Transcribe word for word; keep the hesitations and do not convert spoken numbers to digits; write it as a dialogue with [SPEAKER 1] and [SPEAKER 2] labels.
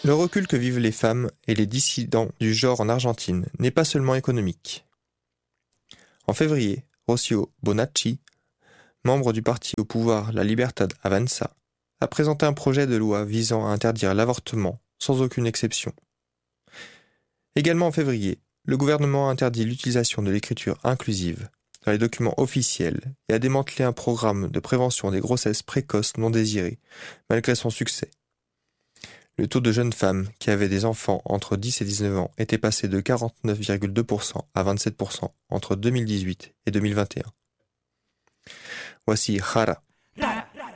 [SPEAKER 1] Le recul que vivent les femmes et les dissidents du genre en Argentine n'est pas seulement économique. En février, Rocio Bonacci, membre du parti au pouvoir La Libertad Avanza, a présenté un projet de loi visant à interdire l'avortement sans aucune exception. Également en février, le gouvernement a interdit l'utilisation de l'écriture inclusive dans les documents officiels et a démantelé un programme de prévention des grossesses précoces non désirées, malgré son succès. Le taux de jeunes femmes qui avaient des enfants entre dix et dix-neuf ans était passé de quarante-neuf virgule deux pour cent à vingt-sept pour cent entre deux mille dix-huit et deux mille vingt et un. Voici Jara.